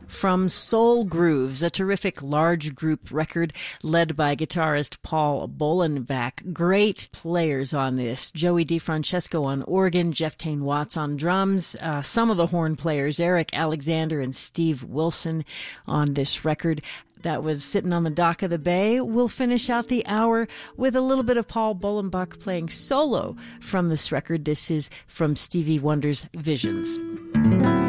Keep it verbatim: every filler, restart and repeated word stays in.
from Soul Grooves, a terrific large group record led by guitarist Paul Bolenbach. Great players on this. Joey DeFrancesco on organ, Jeff Tain Watts on drums, uh, some of the horn players, Eric Alexander and Steve Wilson on this record. That was Sitting on the Dock of the Bay. We'll finish out the hour with a little bit of Paul Bolenbach playing solo from this record. This is from Stevie Wonder's Visions.